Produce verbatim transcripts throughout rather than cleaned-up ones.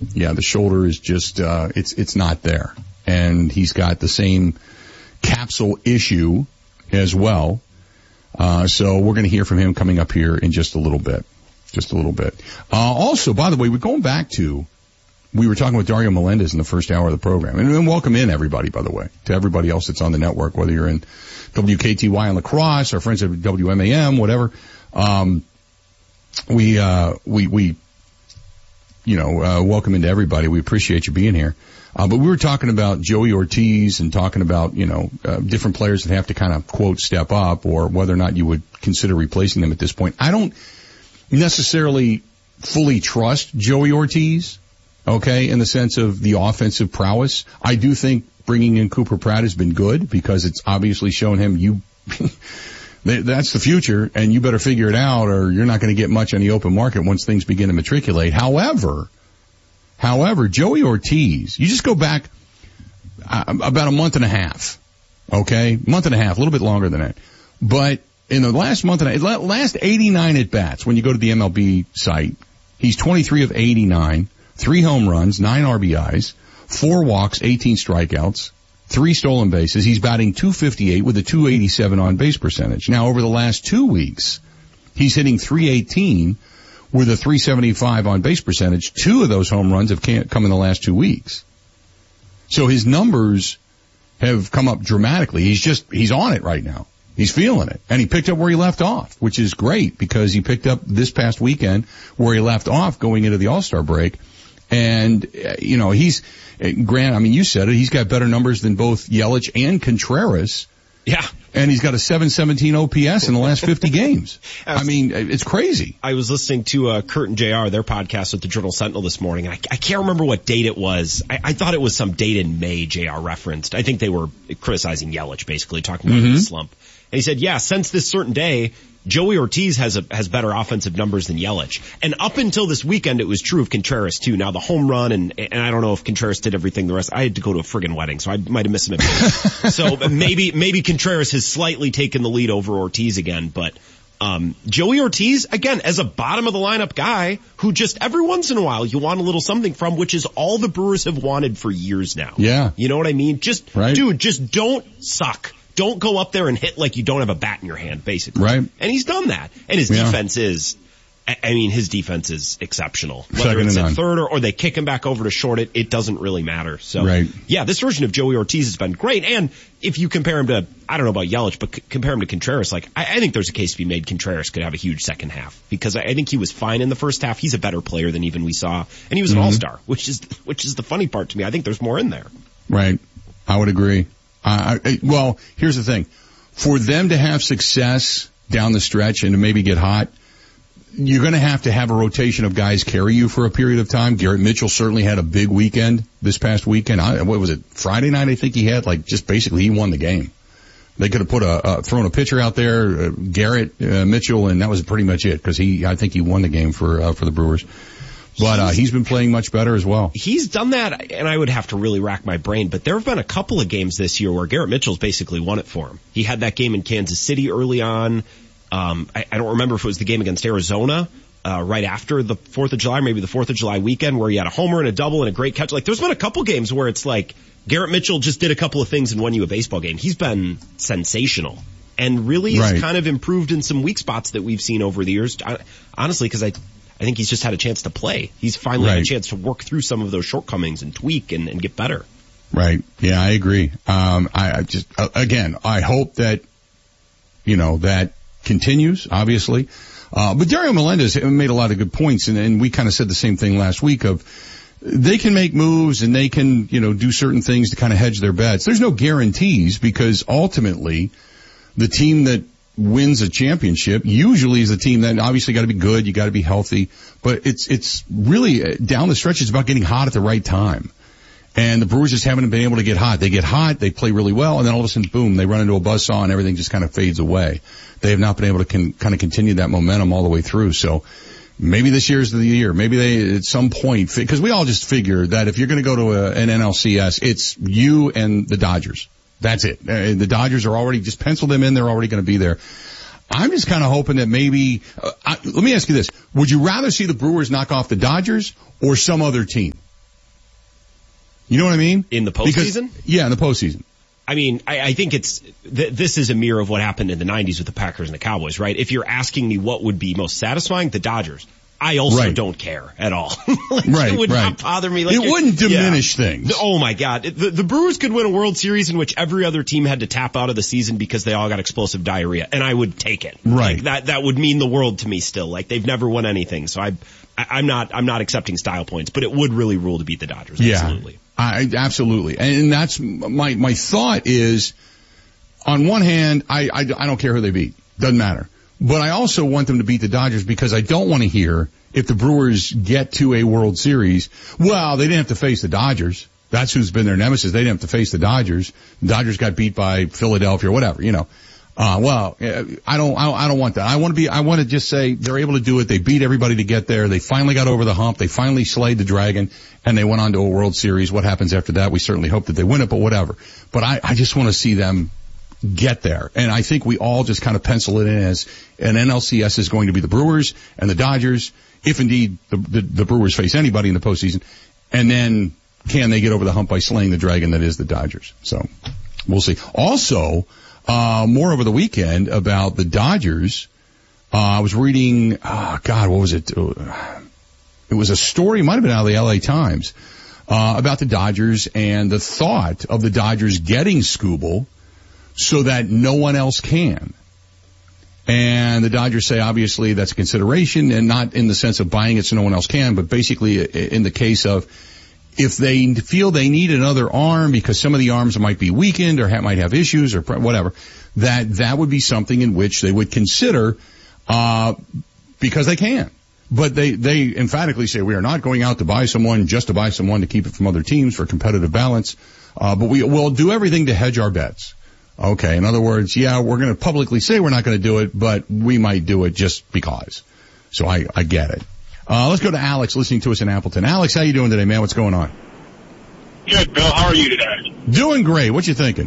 Yeah, the shoulder is just, uh, it's, it's not there. And he's got the same capsule issue as well. Uh, so we're going to hear from him coming up here in just a little bit. Just a little bit. Uh, also, by the way, we're going back to, we were talking with Dario Melendez in the first hour of the program. And, and welcome in everybody, by the way, to everybody else that's on the network, whether you're in W K T Y on La Crosse, our friends at W M A M, whatever. Um, we, uh, we, we, you know, uh, welcome into everybody. We appreciate you being here. Uh, but we were talking about Joey Ortiz and talking about, you know, uh, different players that have to kind of, quote, step up, or whether or not you would consider replacing them at this point. I don't necessarily fully trust Joey Ortiz, okay, in the sense of the offensive prowess. I do think bringing in Cooper Pratt has been good because it's obviously shown him you that's the future, and you better figure it out or you're not going to get much on the open market once things begin to matriculate. However, however, Joey Ortiz, you just go back uh, about a month and a half, okay, month and a half, a little bit longer than that, but in the last month and a half, last eighty-nine at bats, when you go to the M L B site, he's twenty-three of eighty-nine, three home runs, nine R B Is, four walks, eighteen strikeouts, three stolen bases. He's batting two fifty-eight with a two eighty-seven on base percentage. Now, over the last two weeks, he's hitting three eighteen with a three seventy-five on base percentage. Two of those home runs have come in the last two weeks. So his numbers have come up dramatically. He's just, he's on it right now. He's feeling it. And he picked up where he left off, which is great because he picked up this past weekend where he left off going into the All-Star break. And, uh, you know, he's, uh, Grant, I mean, you said it, he's got better numbers than both Yelich and Contreras. Yeah. And he's got a seven seventeen O P S in the last fifty games. I mean, it's crazy. I was listening to uh, Kurt and J R, their podcast with the Journal Sentinel this morning, and I, I can't remember what date it was. I, I thought it was some date in May J R referenced. I think they were criticizing Yelich, basically, talking about mm-hmm. the slump. And he said, yeah, since this certain day, Joey Ortiz has a, has better offensive numbers than Yelich. And up until this weekend, it was true of Contreras too. Now the home run, and, and I don't know if Contreras did everything the rest. I had to go to a friggin' wedding, so I might have missed him a bit. So maybe, maybe Contreras has slightly taken the lead over Ortiz again, but, um, Joey Ortiz, again, as a bottom of the lineup guy who just every once in a while you want a little something from, which is all the Brewers have wanted for years now. Yeah. You know what I mean? Just, right. dude, just don't suck. Don't go up there and hit like you don't have a bat in your hand, basically. Right. And he's done that. And his yeah. defense is, I mean, his defense is exceptional. Whether Second it's at at third or, or they kick him back over to short it, it doesn't really matter. So, right. yeah, this version of Joey Ortiz has been great. And if you compare him to, I don't know about Yelich, but c- compare him to Contreras, like, I, I think there's a case to be made Contreras could have a huge second half. Because I, I think he was fine in the first half. He's a better player than even we saw. And he was an mm-hmm. all-star, which is, which is the funny part to me. I think there's more in there. Right. I would agree. Uh, I, well, here's the thing. For them to have success down the stretch and to maybe get hot, you're going to have to have a rotation of guys carry you for a period of time. Garrett Mitchell certainly had a big weekend this past weekend. I, what was it? Friday night, I think he had, like, just basically he won the game. They could have put a, uh, thrown a pitcher out there, uh, Garrett, uh, Mitchell, and that was pretty much it because he, I think he won the game for, uh, for the Brewers. But, uh, he's been playing much better as well. He's done that, and I would have to really rack my brain, but there have been a couple of games this year where Garrett Mitchell's basically won it for him. He had that game in Kansas City early on. Um, I, I don't remember if it was the game against Arizona, uh, right after the fourth of July, maybe the fourth of July weekend, where he had a homer and a double and a great catch. Like, there's been a couple games where it's like, Garrett Mitchell just did a couple of things and won you a baseball game. He's been sensational. And really has right. kind of improved in some weak spots that we've seen over the years. I, honestly, because I, I think he's just had a chance to play. He's finally right. had a chance to work through some of those shortcomings and tweak and, and get better. Right. Yeah, I agree. Um, I, I just, uh, again, I hope that, you know, that continues, obviously. Uh, but Dario Melendez made a lot of good points, and, and we kind of said the same thing last week of, they can make moves and they can, you know, do certain things to kind of hedge their bets. There's no guarantees because ultimately the team that wins a championship usually is a team that obviously got to be good, you got to be healthy, but it's, it's really down the stretch, it's about getting hot at the right time. And the Brewers just haven't been able to get hot. They get hot, they play really well, and then all of a sudden, boom, they run into a buzzsaw and everything just kind of fades away. They have not been able to con- kind of continue that momentum all the way through. So maybe this year's the year. Maybe they, at some point, because we all just figure that if you're going to go to a, an N L C S, it's you and the Dodgers. That's it. Uh, the Dodgers are already, just pencil them in, they're already going to be there. I'm just kind of hoping that maybe, uh, I, let me ask you this. Would you rather see the Brewers knock off the Dodgers or some other team? You know what I mean? In the postseason? Because, yeah, in the postseason. I mean, I, I think it's th- this is a mirror of what happened in the nineties with the Packers and the Cowboys, right? If you're asking me what would be most satisfying, the Dodgers. I also right. don't care at all. like, right, it would right. not bother me. Like it wouldn't diminish yeah. things. Oh my God. The, the Brewers could win a World Series in which every other team had to tap out of the season because they all got explosive diarrhea, and I would take it. Right. Like, that that would mean the world to me still. Like, they've never won anything, so I, I I'm not I'm not accepting style points, but it would really rule to beat the Dodgers. Absolutely. Yeah, I, absolutely. And that's my my thought is, on one hand, I, I I don't care who they beat, doesn't matter. But I also want them to beat the Dodgers because I don't want to hear, if the Brewers get to a World Series, well, they didn't have to face the Dodgers. That's who's been their nemesis. They didn't have to face the Dodgers. The Dodgers got beat by Philadelphia or whatever, you know. Uh, well, I don't, I don't, I don't want that. I want to be, I want to just say they're able to do it. They beat everybody to get there. They finally got over the hump. They finally slayed the dragon and they went on to a World Series. What happens after that? We certainly hope that they win it, but whatever. But I, I just want to see them get there. And I think we all just kind of pencil it in as an N L C S is going to be the Brewers and the Dodgers, if indeed the, the, the Brewers face anybody in the postseason. And then can they get over the hump by slaying the dragon that is the Dodgers? So we'll see. Also, uh, more over the weekend about the Dodgers. Uh, I was reading, oh God, what was it? It was a story, it might have been out of the L A Times, uh, about the Dodgers and the thought of the Dodgers getting Skubal so that no one else can. And the Dodgers say, obviously, that's a consideration, and not in the sense of buying it so no one else can, but basically in the case of if they feel they need another arm because some of the arms might be weakened or ha- might have issues or whatever, that that would be something in which they would consider, uh, because they can. But they, they emphatically say we are not going out to buy someone just to buy someone to keep it from other teams for competitive balance, uh, but we will do everything to hedge our bets. Okay, in other words, yeah, we're going to publicly say we're not going to do it, but we might do it just because. So I, I get it. Uh, let's go to Alex listening to us in Appleton. Alex, how you doing today, man? What's going on? Good, Bill. How are you today? Doing great. What you thinking?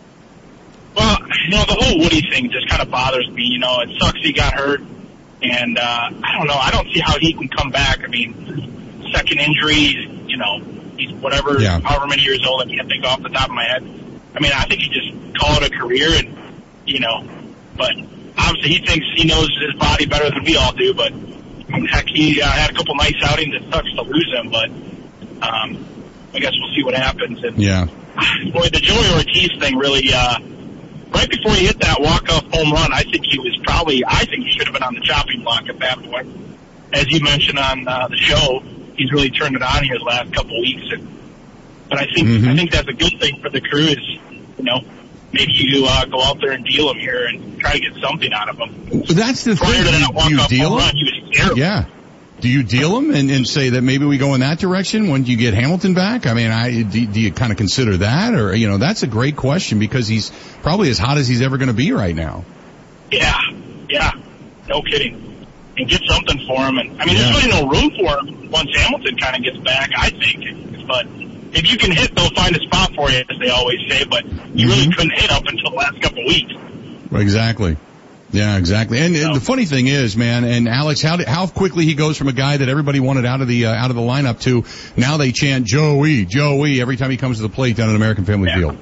Well, you know, the whole Woody thing just kind of bothers me. You know, it sucks he got hurt, and uh, I don't know. I don't see how he can come back. I mean, second injury, you know, he's whatever, yeah. however many years old. I can't think off the top of my head. I mean, I think he just call it a career, and you know, but obviously he thinks he knows his body better than we all do. But heck, he uh, had a couple nice outings. It sucks to lose him, but um, I guess we'll see what happens. And yeah, boy, the Joey Ortiz thing really. Uh, right before he hit that walk-off home run, I think he was probably. I think he should have been on the chopping block at that point. As you mentioned on uh, the show, he's really turned it on here the last couple weeks. And, but I think mm-hmm. I think that's a good thing for the crew. Is you know, maybe you uh, go out there and deal him here and try to get something out of him. That's the Prior thing. to that Do you deal him? Run, he was terrible. Yeah. Do you deal him and, and say that maybe we go in that direction when you get Hamilton back? I mean, I do, do you kind of consider that, or you know, that's a great question because he's probably as hot as he's ever going to be right now. Yeah, yeah, no kidding. And get something for him. And I mean, yeah. there's really no room for him once Hamilton kind of gets back, I think. But if you can hit, they'll find a spot for you, as they always say. But you mm-hmm. really couldn't hit up until the last couple of weeks. Exactly. Yeah, exactly. And, and the funny thing is, man, and Alex, how did, how quickly he goes from a guy that everybody wanted out of the uh, out of the lineup to now they chant Joey, Joey every time he comes to the plate down at American Family yeah. Field.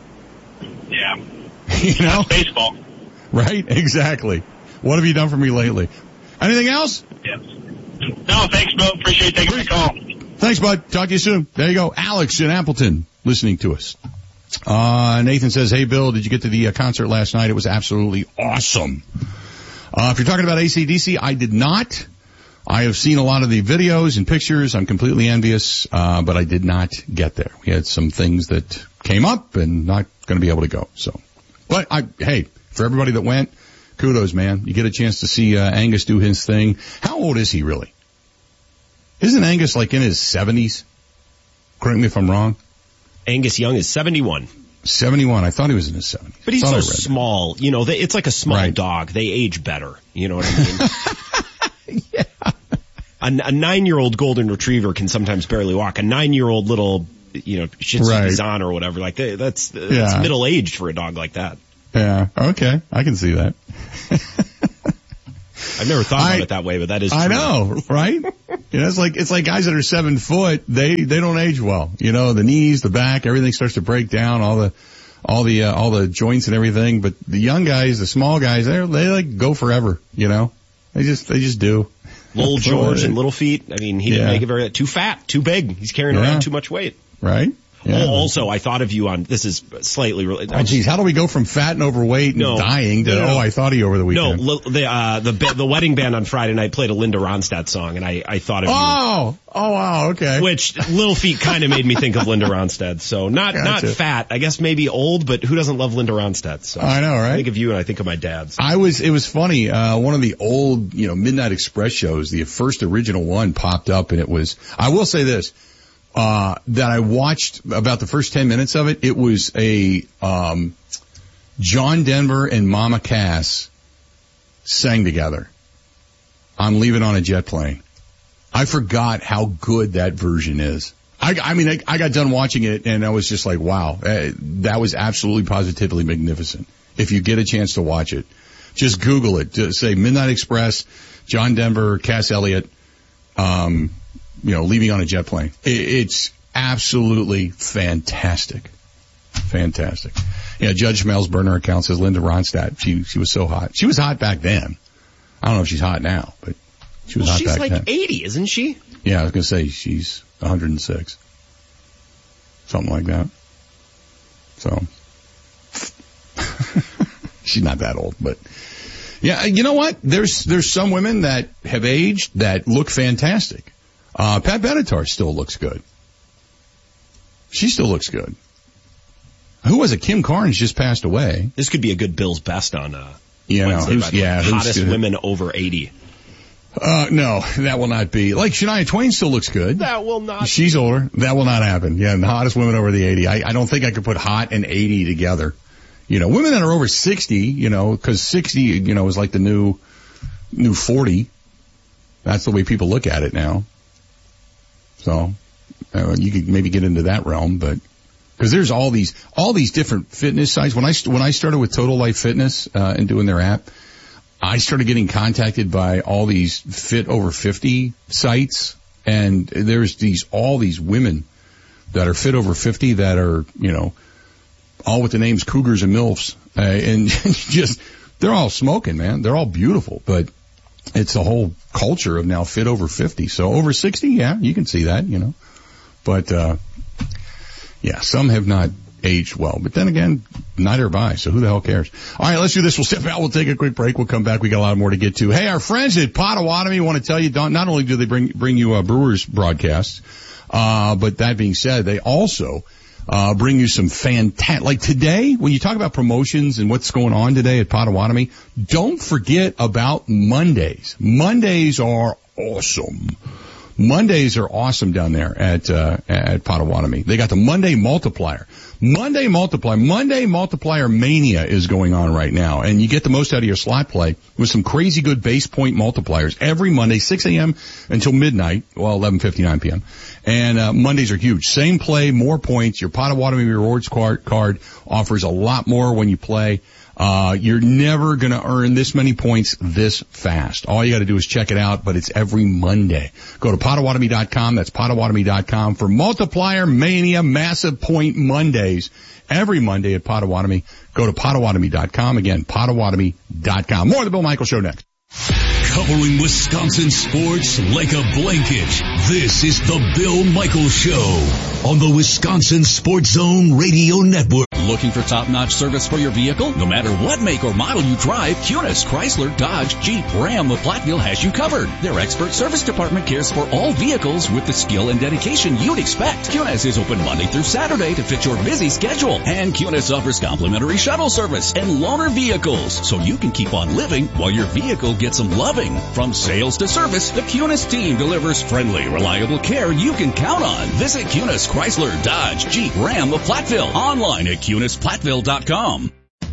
Yeah. You know, that's baseball. Right? Exactly. What have you done for me lately? Anything else? Yes. No, thanks, Bill. Appreciate taking the call. Thanks, bud. Talk to you soon. There you go. Alex in Appleton listening to us. Uh, Nathan says, hey, Bill, did you get to the uh, concert last night? It was absolutely awesome. Uh, if you're talking about A C D C, I did not. I have seen a lot of the videos and pictures. I'm completely envious, uh, but I did not get there. We had some things that came up and not going to be able to go. So, but I, hey, for everybody that went, kudos, man. You get a chance to see, uh, Angus do his thing. How old is he really? Isn't Angus like in his seventies? Correct me if I'm wrong. Angus Young is seventy-one. seventy-one. I thought he was in his seventies. But he's so small. That. You know, they, it's like a small right. dog. They age better. You know what I mean? Yeah. A, a nine-year-old golden retriever can sometimes barely walk. A nine-year-old little, you know, Shih Tzu right. Bizan or whatever, like that, that's, that's yeah. middle-aged for a dog like that. Yeah. Okay. I can see that. I've never thought I, about it that way, but that is true. I know, right? You know, it's like, it's like guys that are seven foot, they, they don't age well. You know, the knees, the back, everything starts to break down, all the, all the, uh, all the joints and everything. But the young guys, the small guys, they they like go forever, you know? They just, they just do. Little George and Little Feet. I mean, he didn't Yeah. make it very, too fat, too big. He's carrying Yeah. around too much weight. Right? Yeah. Oh, also, I thought of you on, this is slightly related. Oh, geez, how do we go from fat and overweight and No. dying to, No, no, no. oh, I thought of you over the No, weekend? li- the, uh, the, ba- the wedding band on Friday night played a Linda Ronstadt song, and I, I thought of you. Oh! Oh, wow, okay. Which Little Feet kind of made me think of Linda Ronstadt. So not Gotcha. not fat. I guess maybe old, but who doesn't love Linda Ronstadt? So I know, right? I think of you and I think of my dad. So. I was, it was funny, uh, one of the old, you know, Midnight Express shows, the first original one popped up and it was, I will say this, uh, that I watched about the first ten minutes of it, it was a, um, John Denver and Mama Cass sang together. I'm leaving on a jet plane. I forgot how good that version is. I, I mean, I, I got done watching it and I was just like, wow, uh, that was absolutely positively magnificent. If you get a chance to watch it, just Google it. Just say Midnight Express, John Denver, Cass Elliot, um, you know, leaving on a jet plane. It, it's absolutely fantastic. Fantastic. Yeah, Judge Mel's burner account says Linda Ronstadt. She, she was so hot. She was hot back then. I don't know if she's hot now, but she was Well, hot she's back like then. eighty, isn't she? Yeah, I was going to say she's one hundred six. Something like that. So, she's not that old, but yeah, you know what? There's, there's some women that have aged that look fantastic. Uh, Pat Benatar still looks good. She still looks good. Who was it? Kim Carnes just passed away. This could be a good Bill's Best on uh, You know, Wednesday. who's, by the way. yeah, who's hottest good? women over eighty. Uh, no, that will not be. Like, Shania Twain still looks good. That will not. She's older. That will not happen. Yeah, the hottest women over the eighty. I, I don't think I could put hot and eighty together. You know, women that are over sixty, you know, cause sixty, you know, is like the new, new forty. That's the way people look at it now. So, uh, you could maybe get into that realm, but, cause there's all these, all these different fitness sites. When I, when I started with Total Life Fitness, uh, and doing their app, I started getting contacted by all these fit over fifty sites, and there's these, all these women that are fit over fifty that are, you know, all with the names Cougars and MILFs, uh, and just, they're all smoking, man. They're all beautiful, but it's the whole culture of now fit over fifty. So over sixty, yeah, you can see that, you know, but, uh, yeah, some have not aged well, but then again, neither have I, so who the hell cares? All right, let's do this. We'll step out. We'll take a quick break. We'll come back. We got a lot more to get to. Hey, our friends at Potawatomi want to tell you, don't, not only do they bring bring you uh, Brewers broadcasts, uh, but that being said, they also uh bring you some fantastic, like today, when you talk about promotions and what's going on today at Potawatomi, don't forget about Mondays. Mondays are awesome. Mondays are awesome down there at uh at Potawatomi. They got the Monday Multiplier. Monday Multiplier, Monday Multiplier Mania is going on right now, and you get the most out of your slot play with some crazy good base point multipliers every Monday, six a.m. until midnight, well, eleven fifty-nine p.m. And uh Mondays are huge. Same play, more points. Your Potawatomi Rewards card, card offers a lot more when you play. Uh, you're never gonna earn this many points this fast. All you gotta do is check it out, but it's every Monday. Go to Potawatomi dot com, that's Potawatomi dot com for Multiplier Mania Massive Point Mondays. Every Monday at Potawatomi. Go to Potawatomi dot com, again, Potawatomi dot com. More of the Bill Michaels Show next. Covering Wisconsin sports like a blanket, this is the Bill Michaels Show on the Wisconsin Sports Zone Radio Network. Looking for top-notch service for your vehicle? No matter what make or model you drive, Kunis, Chrysler, Dodge, Jeep, Ram of Platteville has you covered. Their expert service department cares for all vehicles with the skill and dedication you'd expect. Kunis is open Monday through Saturday to fit your busy schedule. And Kunis offers complimentary shuttle service and loaner vehicles, so you can keep on living while your vehicle gets some loving. From sales to service, the Kunis team delivers friendly, reliable care you can count on. Visit Kunis, Chrysler, Dodge, Jeep, Ram of Platteville online at Kunis Platteville dot com.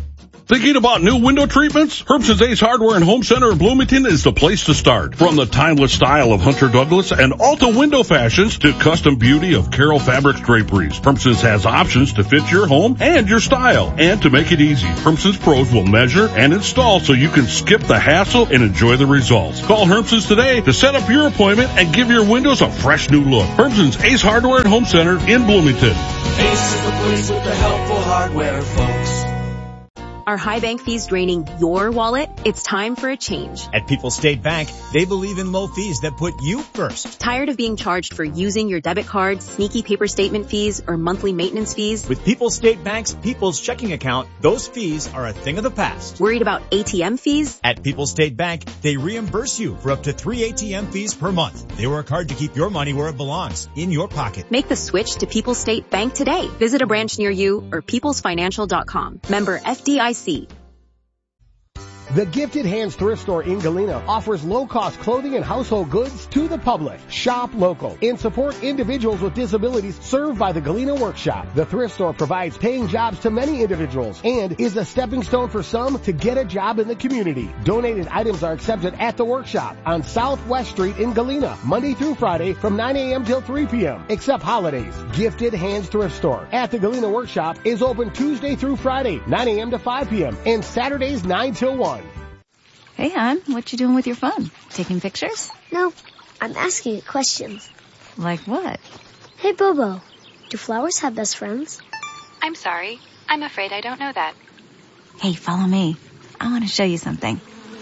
Thinking about new window treatments? Herbson's Ace Hardware and Home Center in Bloomington is the place to start. From the timeless style of Hunter Douglas and Alta window fashions to custom beauty of Carroll Fabrics draperies, Herbson's has options to fit your home and your style. And to make it easy, Herbson's pros will measure and install so you can skip the hassle and enjoy the results. Call Herbson's today to set up your appointment and give your windows a fresh new look. Herbson's Ace Hardware and Home Center in Bloomington. Ace is the place with the helpful hardware, folks. Are high bank fees draining your wallet? It's time for a change. At People's State Bank, they believe in low fees that put you first. Tired of being charged for using your debit card, sneaky paper statement fees, or monthly maintenance fees? With People's State Bank's People's Checking Account, those fees are a thing of the past. Worried about A T M fees? At People's State Bank, they reimburse you for up to three A T M fees per month. They work hard to keep your money where it belongs, in your pocket. Make the switch to People's State Bank today. Visit a branch near you or peoples financial dot com. Member F D I C. The Gifted Hands Thrift Store in Galena offers low-cost clothing and household goods to the public. Shop local and support individuals with disabilities served by the Galena Workshop. The thrift store provides paying jobs to many individuals and is a stepping stone for some to get a job in the community. Donated items are accepted at the workshop on Southwest Street in Galena, Monday through Friday from nine a.m. till three p.m., except holidays. Gifted Hands Thrift Store at the Galena Workshop is open Tuesday through Friday, nine a.m. to five p.m., and Saturdays nine till one. Hey, hon, what you doing with your phone? Taking pictures? No, I'm asking it questions. Like what? Hey, Bobo, do flowers have best friends? I'm sorry. I'm afraid I don't know that. Hey, follow me. I want to show you something.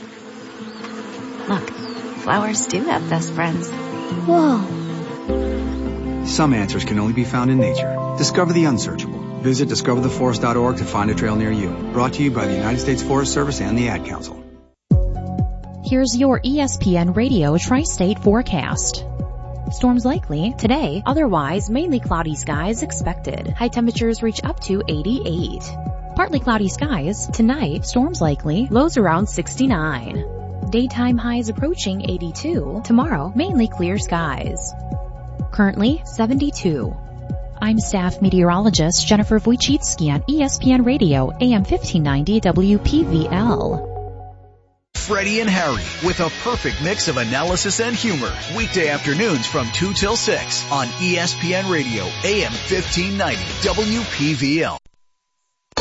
Look, flowers do have best friends. Whoa. Some answers can only be found in nature. Discover the unsearchable. Visit discover the forest dot org to find a trail near you. Brought to you by the United States Forest Service and the Ad Council. Here's your E S P N Radio Tri-State forecast. Storms likely today, otherwise mainly cloudy skies expected. High temperatures reach up to eighty-eight. Partly cloudy skies tonight, storms likely, lows around sixty-nine. Daytime highs approaching eighty-two. Tomorrow, mainly clear skies. Currently seventy-two. I'm staff meteorologist Jennifer Wojcicki on E S P N Radio, A M fifteen ninety W P V L. Freddie and Harry with a perfect mix of analysis and humor. Weekday afternoons from two till six on E S P N Radio, A M fifteen ninety W P V L.